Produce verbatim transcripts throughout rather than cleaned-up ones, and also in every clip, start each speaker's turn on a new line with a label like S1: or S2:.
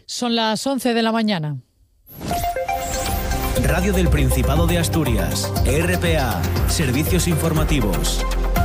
S1: Son las once de la mañana.
S2: Radio del Principado de Asturias, R P A, Servicios Informativos.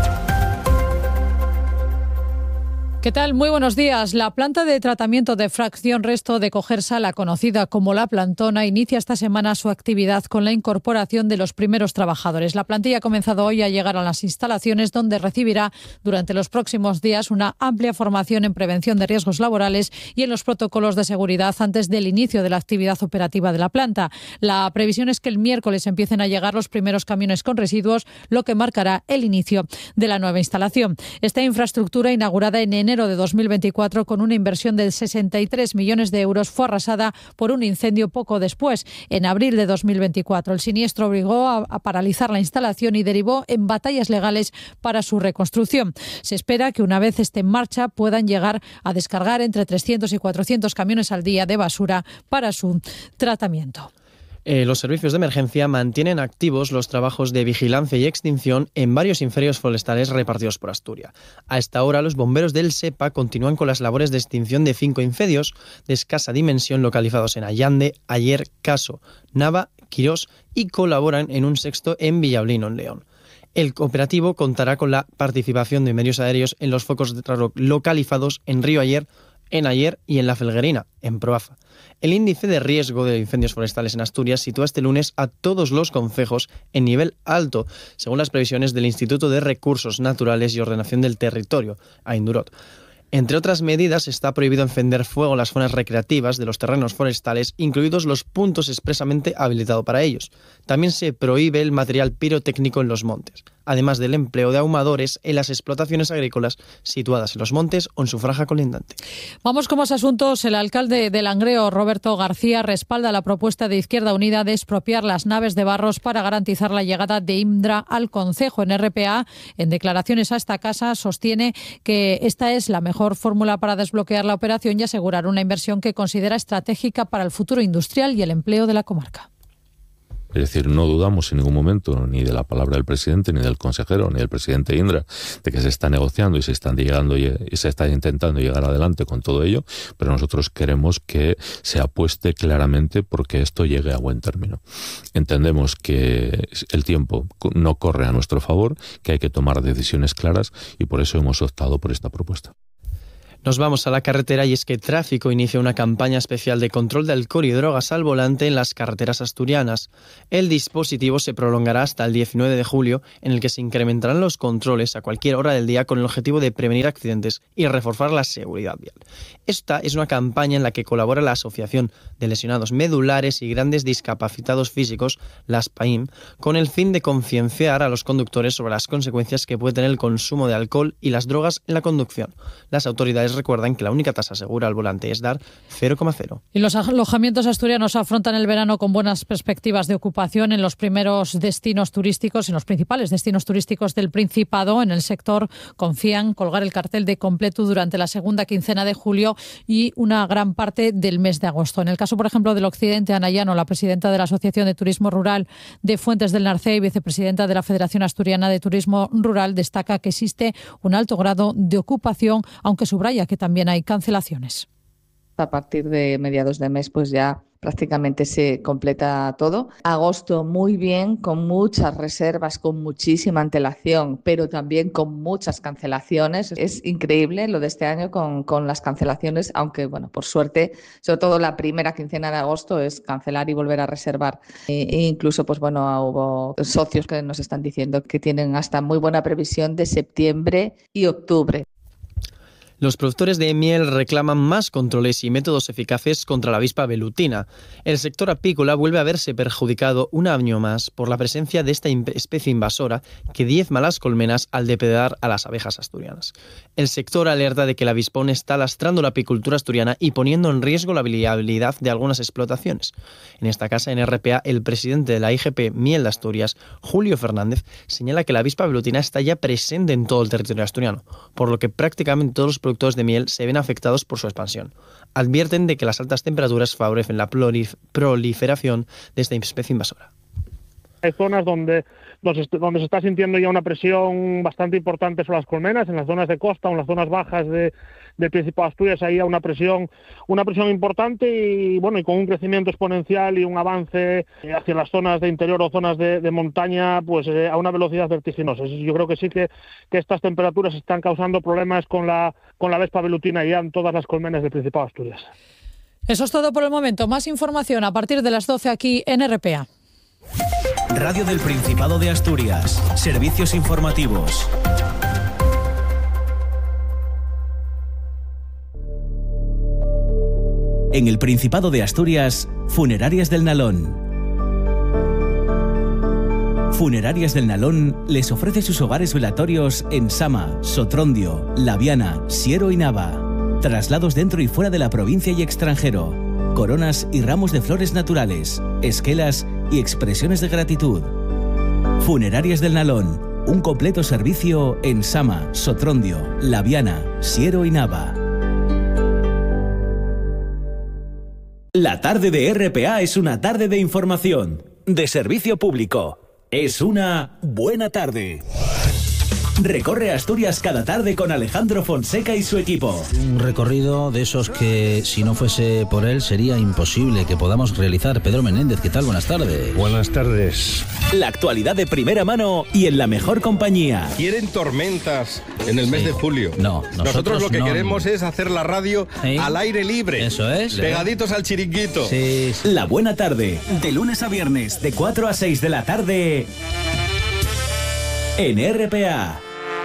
S1: ¿Qué tal? Muy buenos días. La planta de tratamiento de fracción resto de coger sala, conocida como La Plantona, inicia esta semana su actividad con la incorporación de los primeros trabajadores. La plantilla ha comenzado hoy a llegar a las instalaciones, donde recibirá durante los próximos días una amplia formación en prevención de riesgos laborales y en los protocolos de seguridad antes del inicio de la actividad operativa de la planta. La previsión es que el miércoles empiecen a llegar los primeros camiones con residuos, lo que marcará el inicio de la nueva instalación. Esta infraestructura, inaugurada en enero de dos mil veinticuatro con una inversión de sesenta y tres millones de euros, fue arrasada por un incendio poco después, en abril de dos mil veinticuatro. El siniestro obligó a, a paralizar la instalación y derivó en batallas legales para su reconstrucción. Se espera que una vez esté en marcha puedan llegar a descargar entre trescientos y cuatrocientos camiones al día de basura para su tratamiento.
S3: Eh, los servicios de emergencia mantienen activos los trabajos de vigilancia y extinción en varios incendios forestales repartidos por Asturias. A esta hora, los bomberos del SEPA continúan con las labores de extinción de cinco incendios de escasa dimensión localizados en Allande, Aller, Caso, Nava, Quirós y colaboran en un sexto en Villablino, en León. El operativo contará con la participación de medios aéreos en los focos de traslado localizados en Río Aller, en Aller y en La Felguerina, en Proaza. El índice de riesgo de incendios forestales en Asturias sitúa este lunes a todos los concejos en nivel alto, según las previsiones del Instituto de Recursos Naturales y Ordenación del Territorio, AINDUROT. Entre otras medidas, está prohibido encender fuego en las zonas recreativas de los terrenos forestales, incluidos los puntos expresamente habilitados para ellos. También se prohíbe el material pirotécnico en los montes, además del empleo de ahumadores en las explotaciones agrícolas situadas en los montes o en su franja colindante.
S1: Vamos con más asuntos. El alcalde de Langreo, Roberto García, respalda la propuesta de Izquierda Unida de expropiar las naves de Barros para garantizar la llegada de Indra al concejo. En R P A, en declaraciones a esta casa, sostiene que esta es la mejor fórmula para desbloquear la operación y asegurar una inversión que considera estratégica para el futuro industrial y el empleo de la comarca.
S4: Es decir, no dudamos en ningún momento ni de la palabra del presidente, ni del consejero, ni del presidente Indra, de que se está negociando y se están llegando y se está intentando llegar adelante con todo ello, pero nosotros queremos que se apueste claramente porque esto llegue a buen término. Entendemos que el tiempo no corre a nuestro favor, que hay que tomar decisiones claras y por eso hemos optado por esta propuesta.
S3: Nos vamos a la carretera y es que Tráfico inicia una campaña especial de control de alcohol y drogas al volante en las carreteras asturianas. El dispositivo se prolongará hasta el diecinueve de julio, en el que se incrementarán los controles a cualquier hora del día con el objetivo de prevenir accidentes y reforzar la seguridad vial. Esta es una campaña en la que colabora la Asociación de Lesionados Medulares y Grandes Discapacitados Físicos, la ASPAIM, con el fin de concienciar a los conductores sobre las consecuencias que puede tener el consumo de alcohol y las drogas en la conducción. Las autoridades recuerdan que la única tasa segura al volante es dar cero coma cero.
S1: Y los alojamientos asturianos afrontan el verano con buenas perspectivas de ocupación en los primeros destinos turísticos, en los principales destinos turísticos del Principado. En el sector confían colgar el cartel de completo durante la segunda quincena de julio y una gran parte del mes de agosto. En el caso, por ejemplo, del Occidente, Ana Llano, la presidenta de la Asociación de Turismo Rural de Fuentes del Narcea y vicepresidenta de la Federación Asturiana de Turismo Rural, destaca que existe un alto grado de ocupación, aunque subraya que también hay cancelaciones.
S5: A partir de mediados de mes pues ya prácticamente se completa todo. Agosto muy bien, con muchas reservas, con muchísima antelación, pero también con muchas cancelaciones. Es increíble lo de este año con, con las cancelaciones, aunque bueno, por suerte, sobre todo la primera quincena de agosto es cancelar y volver a reservar. E, e incluso pues bueno, hubo socios que nos están diciendo que tienen hasta muy buena previsión de septiembre y octubre.
S3: Los productores de miel reclaman más controles y métodos eficaces contra la avispa velutina. El sector apícola vuelve a verse perjudicado un año más por la presencia de esta especie invasora que diezma las colmenas al depredar a las abejas asturianas. El sector alerta de que el avispón está lastrando la apicultura asturiana y poniendo en riesgo la viabilidad de algunas explotaciones. En esta casa, en R P A, el presidente de la I G P Miel de Asturias, Julio Fernández, señala que la avispa velutina está ya presente en todo el territorio asturiano, por lo que prácticamente todos los productores de miel se ven afectados por su expansión. Advierten de que las altas temperaturas favorecen la proliferación de esta especie invasora.
S6: Hay zonas donde, donde se está sintiendo ya una presión bastante importante sobre las colmenas, en las zonas de costa o en las zonas bajas de, del Principado de Asturias, hay una presión, una presión importante y bueno, y con un crecimiento exponencial y un avance hacia las zonas de interior o zonas de, de montaña, pues eh, a una velocidad vertiginosa. Yo creo que sí que, que estas temperaturas están causando problemas con la, con la vespa velutina ya en todas las colmenas del Principado de Asturias.
S1: Eso es todo por el momento. Más información a partir de las doce aquí en R P A.
S2: Radio del Principado de Asturias. Servicios informativos. En el Principado de Asturias, Funerarias del Nalón. Funerarias del Nalón les ofrece sus hogares velatorios en Sama, Sotrondio, Laviana, Siero y Nava. Traslados dentro y fuera de la provincia y extranjero. Coronas y ramos de flores naturales, esquelas y expresiones de gratitud. Funerarias del Nalón, un completo servicio en Sama, Sotrondio, Laviana, Siero y Nava. La tarde de R P A es una tarde de información, de servicio público. Es una buena tarde. Recorre Asturias cada tarde con Alejandro Fonseca y su equipo.
S7: Un recorrido de esos que, si no fuese por él, sería imposible que podamos realizar. Pedro Menéndez, ¿qué tal? Buenas tardes.
S8: Buenas tardes.
S2: La actualidad de primera mano y en la mejor compañía.
S8: ¿Quieren tormentas en el mes sí. de julio?
S7: No, nosotros,
S8: nosotros lo que
S7: no.
S8: queremos es hacer la radio ¿Sí? al aire libre.
S7: Eso es.
S8: Pegaditos al chiringuito.
S7: Sí, sí.
S2: La buena tarde, de lunes a viernes, de cuatro a seis de la tarde, en R P A.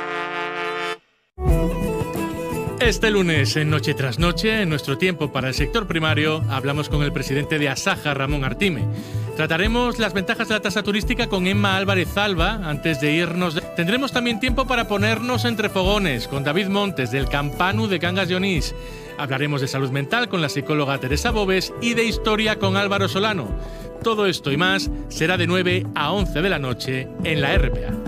S9: Este lunes, en Noche tras Noche, en nuestro tiempo para el sector primario, hablamos con el presidente de Asaja, Ramón Artime. Trataremos las ventajas de la tasa turística con Emma Álvarez Alba antes de irnos. De... Tendremos también tiempo para ponernos entre fogones con David Montes del Campanu de Cangas de Onís. Hablaremos de salud mental con la psicóloga Teresa Bobes y de historia con Álvaro Solano. Todo esto y más será de nueve a once de la noche en la R P A.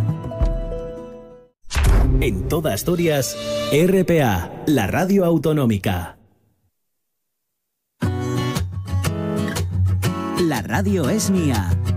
S2: En toda Asturias, R P A, la radio autonómica. La radio es mía.